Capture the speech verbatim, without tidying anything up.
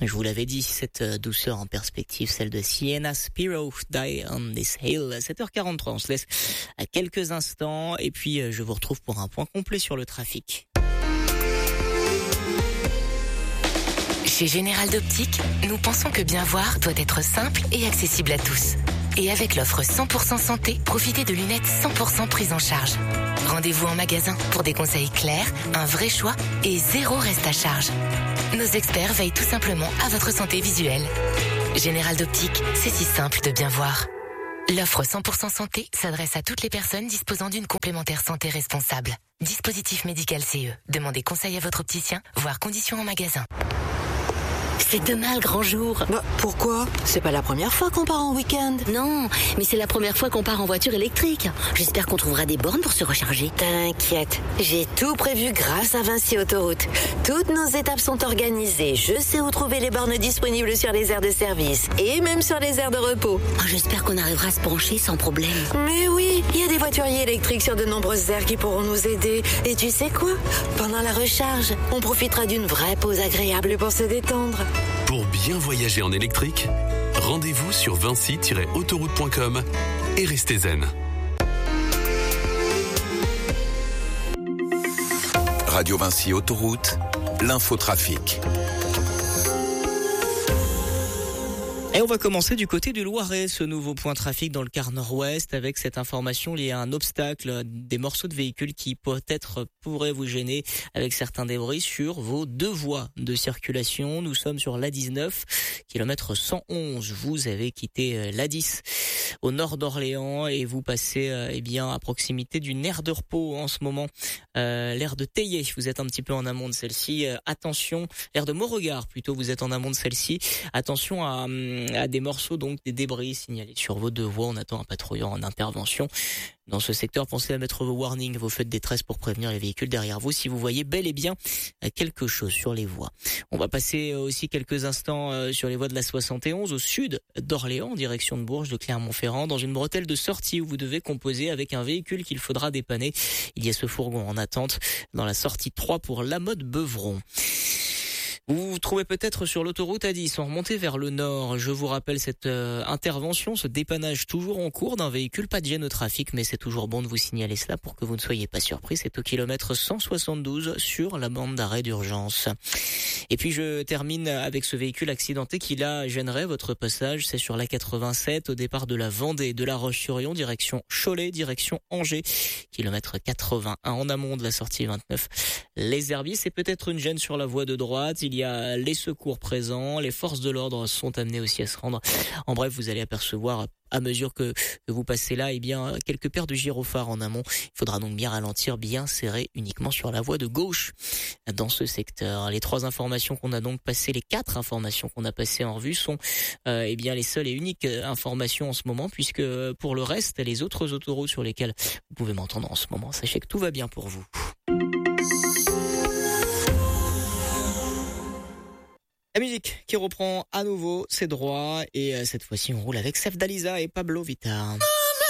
Je vous l'avais dit, cette douceur en perspective, celle de Sienna Spiro, Die on this Hill. sept heures quarante-trois, on se laisse à quelques instants et puis je vous retrouve pour un point complet sur le trafic. Chez Général d'Optique, nous pensons que bien voir doit être simple et accessible à tous. Et avec l'offre cent pour cent santé, profitez de lunettes cent pour cent prises en charge. Rendez-vous en magasin pour des conseils clairs, un vrai choix et zéro reste à charge. Nos experts veillent tout simplement à votre santé visuelle. Général d'Optique, c'est si simple de bien voir. L'offre cent pour cent santé s'adresse à toutes les personnes disposant d'une complémentaire santé responsable. Dispositif médical C E. Demandez conseil à votre opticien, voire conditions en magasin. C'est demain le grand jour. Bah, pourquoi ? C'est pas la première fois qu'on part en week-end. Non, mais c'est la première fois qu'on part en voiture électrique. J'espère qu'on trouvera des bornes pour se recharger. T'inquiète, j'ai tout prévu grâce à Vinci Autoroute. Toutes nos étapes sont organisées. Je sais où trouver les bornes disponibles sur les aires de service et même sur les aires de repos. Oh, j'espère qu'on arrivera à se brancher sans problème. Mais oui, il y a des voituriers électriques sur de nombreuses aires qui pourront nous aider. Et tu sais quoi ? Pendant la recharge, on profitera d'une vraie pause agréable pour se détendre. Pour bien voyager en électrique, rendez-vous sur vinci tiret autoroute point com et restez zen. Radio Vinci Autoroute, l'infotrafic. Et on va commencer du côté du Loiret, ce nouveau point trafic dans le quart nord-ouest, avec cette information liée à un obstacle, des morceaux de véhicules qui peut-être pourraient vous gêner avec certains débris sur vos deux voies de circulation. Nous sommes sur l'A dix-neuf, kilomètre cent onze. Vous avez quitté l'A dix au nord d'Orléans et vous passez euh, eh bien à proximité d'une aire de repos en ce moment, euh, l'aire de Theillet. Vous êtes un petit peu en amont de celle-ci. Euh, attention, l'aire de Beauregard plutôt. Vous êtes en amont de celle-ci. Attention à à des morceaux, donc des débris signalés sur vos deux voies. On attend un patrouillant en intervention dans ce secteur. Pensez à mettre vos warnings, vos feux de détresse pour prévenir les véhicules derrière vous si vous voyez bel et bien quelque chose sur les voies. On va passer aussi quelques instants sur les voies de la soixante et onze au sud d'Orléans, en direction de Bourges, de Clermont-Ferrand, dans une bretelle de sortie où vous devez composer avec un véhicule qu'il faudra dépanner. Il y a ce fourgon en attente dans la sortie trois pour La Motte-Beuvron. Vous vous trouvez peut-être sur l'autoroute A dix, en remontée vers le nord. Je vous rappelle cette euh, intervention, ce dépannage toujours en cours d'un véhicule. Pas de gêne au trafic, mais c'est toujours bon de vous signaler cela pour que vous ne soyez pas surpris. C'est au kilomètre cent soixante-douze sur la bande d'arrêt d'urgence. Et puis je termine avec ce véhicule accidenté qui là gênerait votre passage. C'est sur l'A quatre-vingt-sept au départ de la Vendée, de La Roche-sur-Yon, direction Cholet, direction Angers. Kilomètre quatre-vingt-un en amont de la sortie vingt-neuf. Les Herbiers, c'est peut-être une gêne sur la voie de droite. Il y a les secours présents, les forces de l'ordre sont amenées aussi à se rendre. En bref, vous allez apercevoir à mesure que, que vous passez là, eh bien, quelques paires de gyrophares en amont. Il faudra donc bien ralentir, bien serrer uniquement sur la voie de gauche dans ce secteur. Les trois informations qu'on a donc passées, les quatre informations qu'on a passées en revue sont, euh, eh bien, les seules et uniques informations en ce moment, puisque pour le reste, les autres autoroutes sur lesquelles vous pouvez m'entendre en ce moment, sachez que tout va bien pour vous. La musique qui reprend à nouveau ses droits et euh, cette fois-ci on roule avec Sef Dalisa et Pablo Vittar.